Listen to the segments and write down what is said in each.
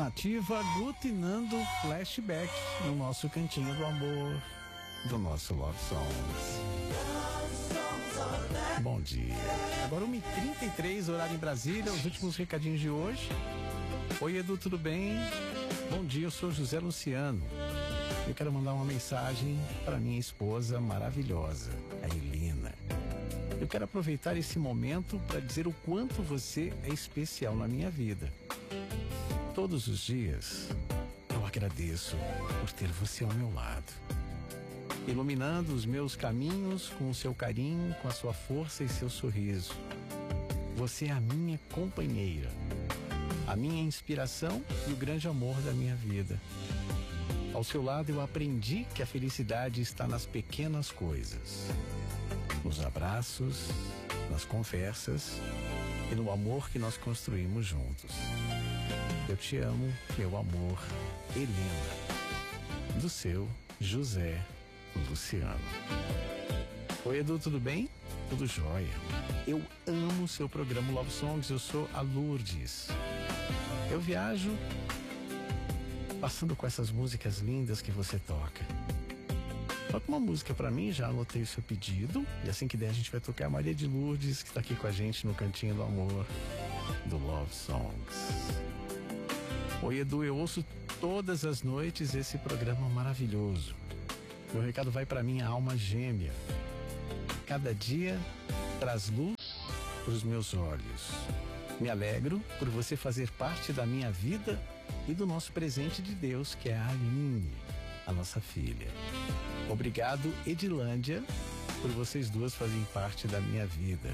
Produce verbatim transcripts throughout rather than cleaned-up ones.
Nativa aglutinando flashback no nosso cantinho do amor, do nosso Love Songs. Bom dia. Agora uma e trinta e três, horário em Brasília, os últimos recadinhos de hoje. Oi, Edu, tudo bem? Bom dia, eu sou José Luciano. Eu quero mandar uma mensagem para minha esposa maravilhosa, a Helena. Eu quero aproveitar esse momento para dizer o quanto você é especial na minha vida. Todos os dias, eu agradeço por ter você ao meu lado, iluminando os meus caminhos com o seu carinho, com a sua força e seu sorriso. Você é a minha companheira, a minha inspiração e o grande amor da minha vida. Ao seu lado eu aprendi que a felicidade está nas pequenas coisas, nos abraços, nas conversas e no amor que nós construímos juntos. Eu te amo, meu amor, Helena. Do seu José Luciano. Oi, Edu, tudo bem? Tudo jóia. Eu amo o seu programa Love Songs. Eu sou a Lourdes. Eu viajo passando com essas músicas lindas que você toca. Toca uma música pra mim, já anotei o seu pedido. E assim que der a gente vai tocar a Maria de Lourdes, que tá aqui com a gente no Cantinho do Amor, do Love Songs. Oi, Edu, eu ouço todas as noites esse programa maravilhoso. Meu recado vai para minha alma gêmea. Cada dia traz luz para os meus olhos. Me alegro por você fazer parte da minha vida e do nosso presente de Deus, que é a Aline, a nossa filha. Obrigado, Edilândia, por vocês duas fazerem parte da minha vida.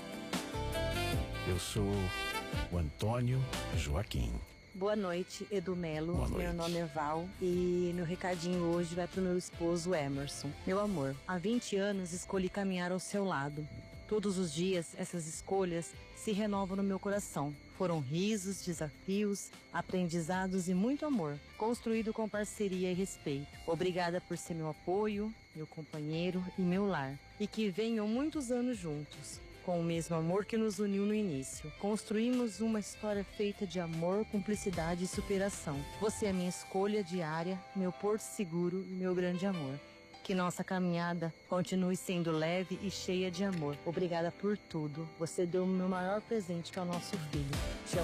Eu sou o Antônio Joaquim. Boa noite, Edu Melo. Boa noite. Meu nome é Val e meu recadinho hoje vai pro meu esposo Emerson. Meu amor, há vinte anos escolhi caminhar ao seu lado. Todos os dias essas escolhas se renovam no meu coração. Foram risos, desafios, aprendizados e muito amor, construído com parceria e respeito. Obrigada por ser meu apoio, meu companheiro e meu lar. E que venham muitos anos juntos, com o mesmo amor que nos uniu no início. Construímos uma história feita de amor, cumplicidade e superação. Você é minha escolha diária, meu porto seguro e meu grande amor. Que nossa caminhada continue sendo leve e cheia de amor. Obrigada por tudo. Você deu o meu maior presente, que é o nosso filho.